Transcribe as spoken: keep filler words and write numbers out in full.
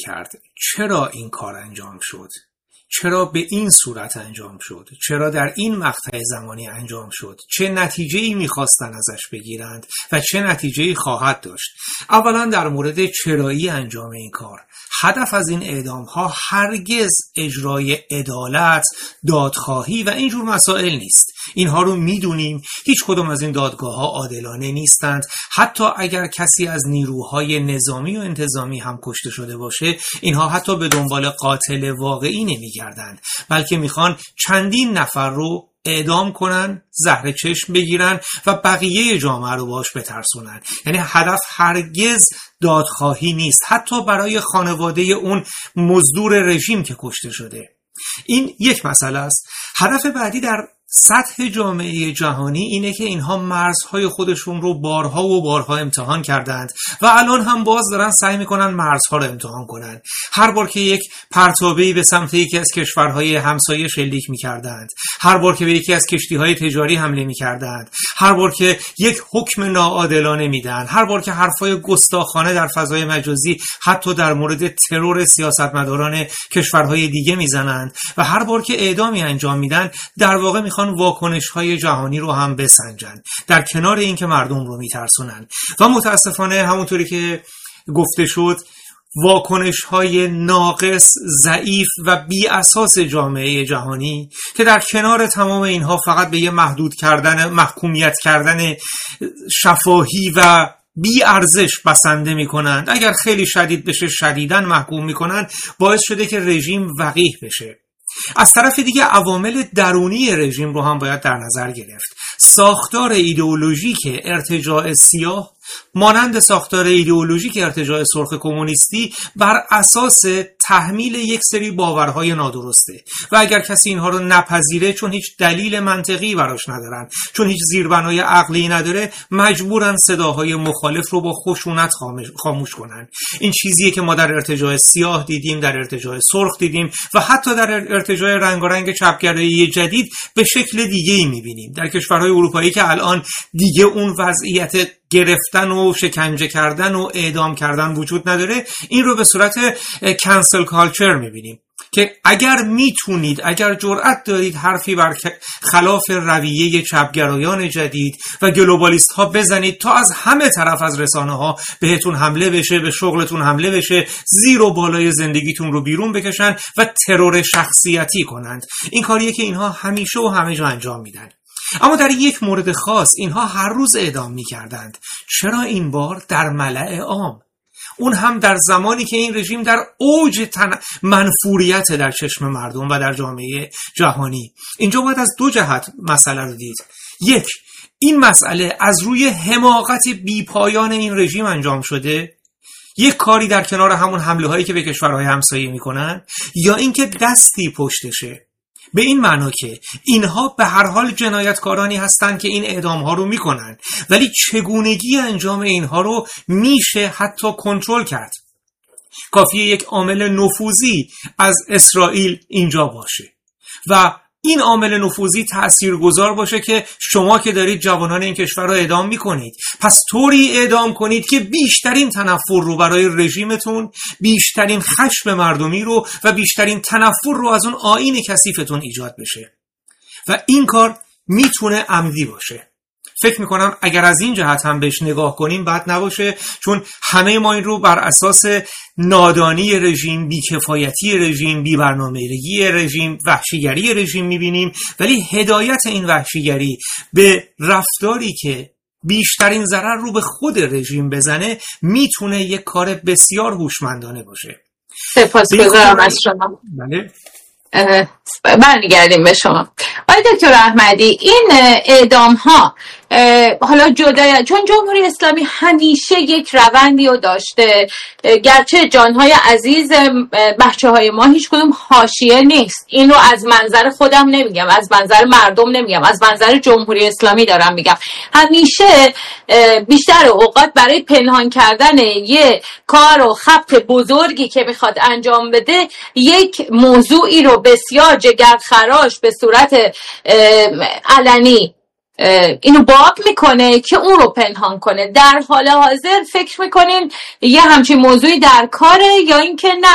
کرد چرا این کار انجام شد، چرا به این صورت انجام شد، چرا در این مقطع زمانی انجام شد، چه نتیجه‌ای می‌خواستن ازش بگیرند و چه نتیجه‌ای خواهد داشت. اولا در مورد چرایی انجام این کار، هدف از این اعدام‌ها هرگز اجرای عدالت، دادخواهی و اینجور مسائل نیست. اینها رو میدونیم، هیچ کدوم از این دادگاه‌ها عادلانه نیستند. حتی اگر کسی از نیروهای نظامی و انتظامی هم کشته شده باشه، اینها حتی به دنبال قاتل واقعی نمیگردند، بلکه میخوان چندین نفر رو اعدام کنن، زهر چشم بگیرن و بقیه جامعه رو باش بترسونن. یعنی هدف هرگز دادخواهی نیست، حتی برای خانواده اون مزدور رژیم که کشته شده. این یک مسئله است. هدف بعدی در سطح جامعه جهانی اینه که اینها مرزهای خودشون رو بارها و بارها امتحان کردند و الان هم باز دارن سعی میکنن مرزها رو امتحان کنن. هر بار که یک پرتابه‌ای به سمت یکی از کشورهای همسایه شلیک میکردند، هر بار که به یکی از کشتیهای تجاری حمله میکردند، هر بار که یک حکم ناعادلانه میدن، هر بار که حرفای گستاخانه در فضای مجازی حتی در مورد ترور سیاستمداران کشورهای دیگه میزنند و هر بار که اعدامی انجام میدن، در واقع میخوان واکنش‌های جهانی رو هم بسنجن، در کنار این که مردم رو میترسونن. و متاسفانه همونطوری که گفته شد، واکنش‌های ناقص، ضعیف و بی اساس جامعه جهانی که در کنار تمام اینها فقط به یه محدود کردن، محکومیت کردن شفاهی و بی ارزش بسنده میکنند، اگر خیلی شدید بشه شدیداً محکوم میکنند، باعث شده که رژیم وقیح بشه. از طرف دیگه عوامل درونی رژیم رو هم باید در نظر گرفت. ساختار ایدئولوژیک ارتجاع سیاه مانند ساختار ایدئولوژیک ارتجاع سرخ کمونیستی بر اساس تحمیل یک سری باورهای نادرسته و اگر کسی اینها رو نپذیره، چون هیچ دلیل منطقی براش ندارن، چون هیچ زیربنای عقلی نداره، مجبورن صداهای مخالف رو با خشونت خاموش کنن. این چیزیه که ما در ارتجاع سیاه دیدیم، در ارتجاع سرخ دیدیم و حتی در ارتجاع رنگارنگ چپگرایی جدید به شکل دیگه‌ای می‌بینیم. در کشورهای اروپایی که الان دیگه اون وضعیت گرفتن و شکنجه کردن و اعدام کردن وجود نداره، این رو به صورت کانسل کالچر میبینیم که اگر میتونید، اگر جرأت دارید حرفی بر خلاف رویه چپگرایان جدید و گلوبالیست ها بزنید تا از همه طرف از رسانه ها بهتون حمله بشه، به شغلتون حمله بشه، زیر و بالای زندگیتون رو بیرون بکشن و ترور شخصیتی کنند، این کاریه که اینها همیشه و همه جا انجام میدن. اما در یک مورد خاص اینها هر روز اعدام می کردند. چرا این بار در ملأ عام؟ اون هم در زمانی که این رژیم در اوج تن... منفوریت در چشم مردم و در جامعه جهانی. اینجا باید از دو جهت مسئله رو دید. یک، این مسئله از روی حماقت بیپایان این رژیم انجام شده، یک کاری در کنار همون حمله هایی که به کشورهای همسایه میکنن، یا اینکه دستی پشتشه، به این معنا که اینها به هر حال جنایتکارانی هستند که این اعدام ها رو میکنن، ولی چگونگی انجام اینها رو میشه حتی کنترل کرد. کافیه یک عامل نفوذی از اسرائیل اینجا باشه و این عامل نفوذی تأثیرگذار باشه که شما که دارید جوانان این کشور رو اعدام میکنید، پس طوری اعدام کنید که بیشترین تنفر رو برای رژیمتون، بیشترین خشم مردمی رو و بیشترین تنفر رو از اون آیین کثیفتون ایجاد بشه و این کار میتونه عمدی باشه. فکر میکنم اگر از این جهت هم بهش نگاه کنیم بد نباشه، چون همه ما این رو بر اساس نادانی رژیم، بیکفایتی رژیم، بی‌برنامه‌ریزی رژیم، وحشیگری رژیم میبینیم، ولی هدایت این وحشیگری به رفتاری که بیشترین ضرر رو به خود رژیم بزنه میتونه یک کار بسیار هوشمندانه باشه. سپاسگزارم از شما. بله. برمیگردیم به شما آقای دکتر احمدی. این اعدام ها حالا جدا، چون جمهوری اسلامی همیشه یک روندی رو داشته، گرچه جانهای عزیز بچه های ما هیچ کدوم حاشیه نیست، این رو از منظر خودم نمیگم، از منظر مردم نمیگم، از منظر جمهوری اسلامی دارم میگم، همیشه بیشتر اوقات برای پنهان کردن یه کار و خبط بزرگی که میخواد انجام بده، یک موضوعی رو بسیار جگرخراش به صورت علنی اینو باب میکنه که اون رو پنهان کنه. در حال حاضر فکر میکنین یه همچین موضوعی در کاره یا اینکه نه